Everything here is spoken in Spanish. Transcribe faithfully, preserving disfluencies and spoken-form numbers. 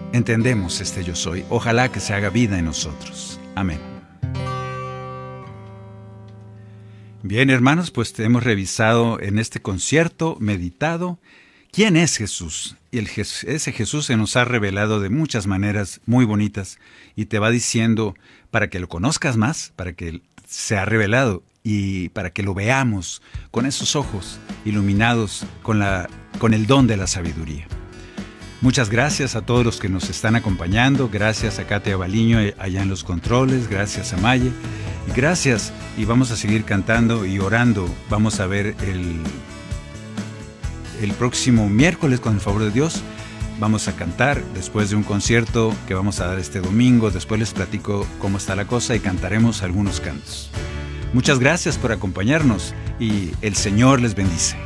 entendemos este yo soy. Ojalá que se haga vida en nosotros. Amén. Bien, hermanos, pues hemos revisado en este concierto, meditado, ¿quién es Jesús? Y el, ese Jesús se nos ha revelado de muchas maneras muy bonitas y te va diciendo para que lo conozcas más, para que se ha revelado y para que lo veamos con esos ojos iluminados con, la, con el don de la sabiduría. Muchas gracias a todos los que nos están acompañando, gracias a Katia Baliño allá en los controles, gracias a Maye, gracias, y vamos a seguir cantando y orando. Vamos a ver el, el próximo miércoles, con el favor de Dios, vamos a cantar después de un concierto que vamos a dar este domingo. Después les platico cómo está la cosa y cantaremos algunos cantos. Muchas gracias por acompañarnos y el Señor les bendice.